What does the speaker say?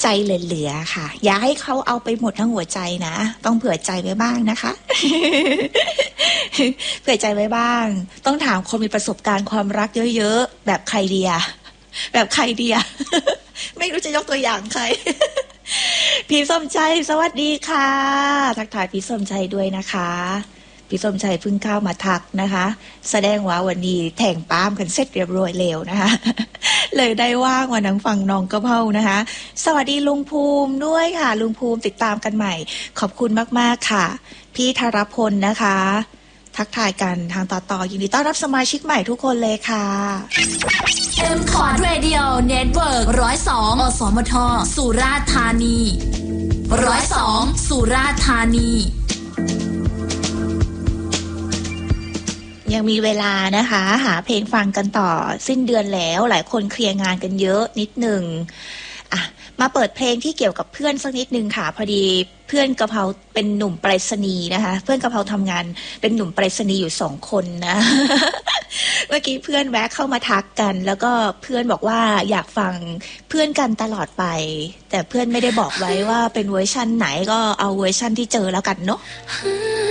ใจเหลือๆค่ะอย่าให้เขาเอาไปหมดทั้งหัวใจนะต้องเผื่อใจไว้บ้างนะคะ เผื่อใจไว้บ้างต้องถามคนมีประสบการณ์ความรักเยอะๆแบบใครเดียแบบใครเดีย ไม่รู้จะยกตัวอย่างใคร พี่สมชัยสวัสดีค่ะทักทายพี่สมชัยด้วยนะคะพี่สมชัยเพิ่งเข้ามาทักนะคะแสดงว่าวันนี้แท่งป้ามกันเสร็จเรียบร้อยแล้วนะคะ เลยได้ว่างมานั่งฟังน้องกระเพรานะคะสวัสดีลุงภูมิด้วยค่ะลุงภูมิติดตามกันใหม่ขอบคุณมากๆค่ะพี่ธารพลนะคะทักทายกันทางต่อยินดีต้อนรับสมาชิกใหม่ทุกคนเลยค่ะ M-Cord Radio Network 102 อสมท สุราษฎร์ธานี102 สุราษฎร์ธานียังมีเวลานะคะหาเพลงฟังกันต่อสิ้นเดือนแล้วหลายคนเคลียร์งานกันเยอะนิดหนึ่งอ่ะมาเปิดเพลงที่เกี่ยวกับเพื่อนสักนิดนึงค่ะพอดีเพื่อนกะเพราเป็นหนุ่มไปรษณีย์นะคะเพื่อนกะเพราทำงานเป็นหนุ่มไปรษณีย์อยู่2 คนนะ เมื่อกี้เพื่อนแวะเข้ามาทักกันแล้วก็เพื่อนบอกว่าอยากฟังเพื่อนกันตลอดไปแต่เพื่อนไม่ได้บอกไว้ว่าเป็นเวอร์ชั่นไหนก็เอาเวอร์ชั่นที่เจอแล้วกันเนาะ